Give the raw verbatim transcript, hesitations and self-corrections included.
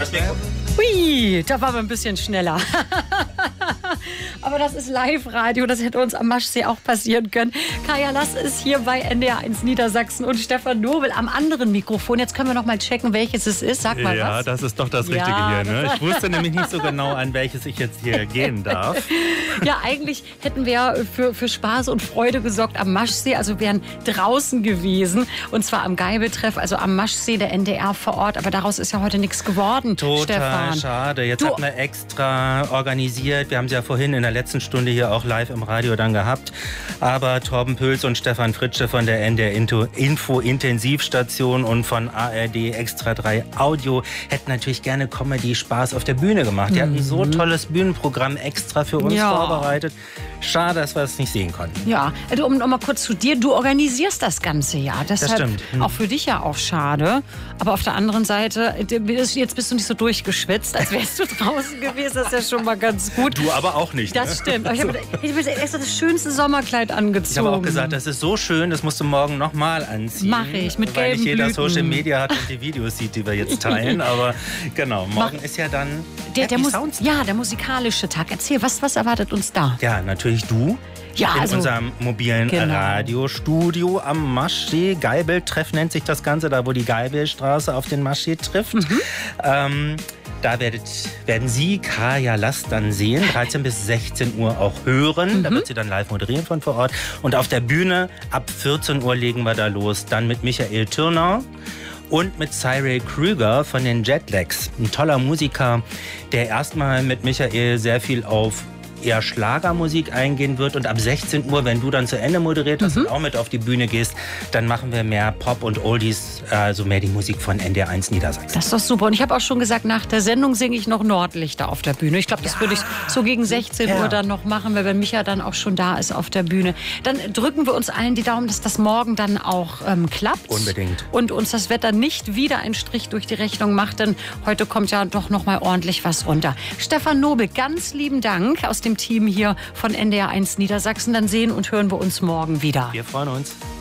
Hui, da waren wir ein bisschen schneller. Aber das ist Live-Radio, das hätte uns am Maschsee auch passieren können. Kaya Lass ist hier bei N D R eins Niedersachsen und Stefan Nobel am anderen Mikrofon. Jetzt können wir noch mal checken, welches es ist. Sag mal ja, was. Ja, das ist doch das Richtige ja, hier. Ne? Ich wusste nämlich nicht so genau, an welches ich jetzt hier gehen darf. Ja, eigentlich hätten wir für, für Spaß und Freude gesorgt am Maschsee. Also wären draußen gewesen. Und zwar am Geibeltreff, also am Maschsee, der N D R vor Ort. Aber daraus ist ja heute nichts geworden, Total Stefan. schade. Jetzt Du- hat man extra organisiert. Wir haben sie ja vorhin in der letzten Stunde hier auch live im Radio dann gehabt. Aber Torben Püls und Stefan Fritsche von der N D R Info-Intensivstation und von A R D Extra drei Audio hätten natürlich gerne Comedy Spaß auf der Bühne gemacht. Die hatten so ein tolles Bühnenprogramm extra für uns Ja. vorbereitet. Schade, dass wir es nicht sehen konnten. Ja, also um noch mal kurz zu dir. Du organisierst das ganze Jahr. Deshalb stimmt. Hm. auch für dich ja auch schade. Aber auf der anderen Seite, jetzt bist du nicht so durchgeschwitzt, als wärst du draußen gewesen. Das ist ja schon mal ganz gut. Du aber auch nicht. Das stimmt. Aber ich habe ich hab extra das schönste Sommerkleid angezogen. Ich habe auch gesagt, das ist so schön, das musst du morgen nochmal anziehen. Mach ich, mit Weil nicht gelben jeder Blüten. Social Media hat und die Videos sieht, die wir jetzt teilen. Aber genau, morgen ist ja dann der, der Happy Mus Sounds. ja, der musikalische Tag. Erzähl, was, was erwartet uns da? Ja, natürlich du. Ja, in also, unserem mobilen genau. Radiostudio am Maschsee. Geibeltreff nennt sich das Ganze, da wo die Geibelstraße auf den Maschsee trifft. Mhm. Ähm, da werdet, werden Sie Kaya Lass dann sehen, dreizehn bis sechzehn Uhr auch hören. Mhm. Da wird sie dann live moderieren von vor Ort. Und auf der Bühne ab vierzehn Uhr legen wir da los. Dann mit Michael Türner und mit Cyril Krüger von den Jetlags. Ein toller Musiker, der erstmal mit Michael sehr viel auf eher Schlagermusik eingehen wird. Und ab sechzehn Uhr, wenn du dann zu Ende moderiert hast und auch mit auf die Bühne gehst, dann machen wir mehr Pop und Oldies, also mehr die Musik von N D R eins Niedersachsen. Das ist doch super. Und ich habe auch schon gesagt, nach der Sendung singe ich noch Nordlichter auf der Bühne. Ich glaube, das würde ich so gegen sechzehn Uhr dann noch machen, weil wenn Micha dann auch schon da ist auf der Bühne. Dann drücken wir uns allen die Daumen, dass das morgen dann auch ähm, klappt. Unbedingt. Und uns das Wetter nicht wieder einen Strich durch die Rechnung macht, denn heute kommt ja doch noch mal ordentlich was runter. Stefan Nobel, ganz lieben Dank aus dem Team hier von N D R eins Niedersachsen. Dann sehen und hören wir uns morgen wieder. Wir freuen uns.